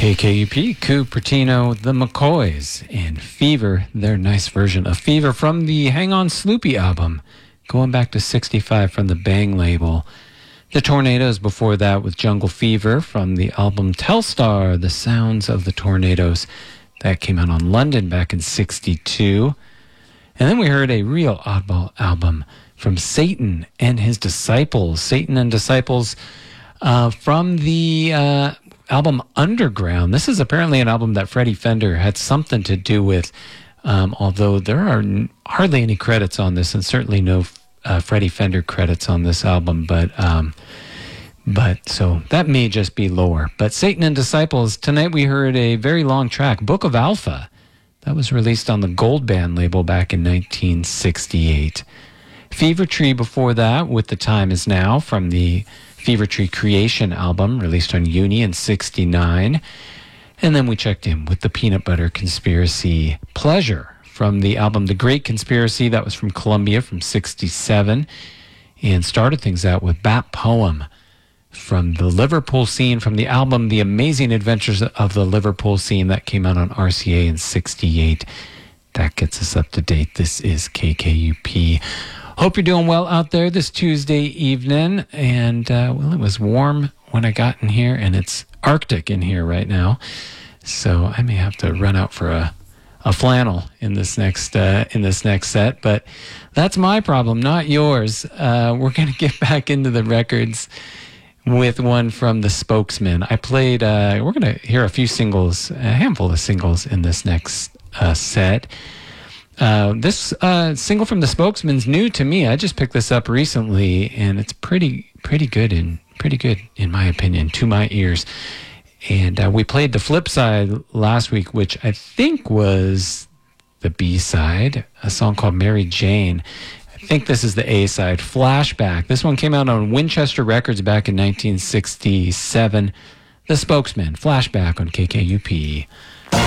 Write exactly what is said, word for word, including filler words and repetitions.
K K U P, Cupertino, the McCoys, and Fever, their nice version of Fever from the Hang On Sloopy album, going back to sixty-five from the Bang label. The Tornadoes before that with Jungle Fever from the album Telstar, The Sounds of the Tornadoes. That came out on London back in sixty-two. And then we heard a real oddball album from Satan and His Disciples. Satan and Disciples uh, from the uh, album Underground. This is apparently an album that Freddie Fender had something to do with, um, although there are n- hardly any credits on this, and certainly no uh, Freddie Fender credits on this album. But um, but so that may just be lore. But Satan and Disciples, tonight we heard a very long track, Book of Alpha. That was released on the Gold Band label back in nineteen sixty-eight. Fever Tree before that with The Time Is Now from the Fever Tree Creation album released on Uni in sixty-nine. And then we checked in with the Peanut Butter Conspiracy, Pleasure from the album The Great Conspiracy. That was from Columbia from sixty-seven. And started things out with Bat Poem from the Liverpool Scene from the album The Amazing Adventures of the Liverpool Scene. That came out on R C A in sixty-eight. That gets us up to date. This is K K U P. Hope you're doing well out there this Tuesday evening. And, uh, well, it was warm when I got in here, and it's Arctic in here right now. So I may have to run out for a, a flannel in this next uh, in this next set. But that's my problem, not yours. Uh, we're going to get back into the records with one from The Spokesmen. I played, uh, we're going to hear a few singles, a handful of singles in this next uh, set. Uh, this uh, single from The Spokesmen's new to me. I just picked this up recently, and it's pretty pretty good in pretty good in my opinion to my ears. And uh, we played the flip side last week, which I think was the B side, a song called Mary Jane. I think this is the A side, Flashback. This one came out on Winchester Records back in nineteen sixty-seven. The Spokesmen, Flashback on K K U P.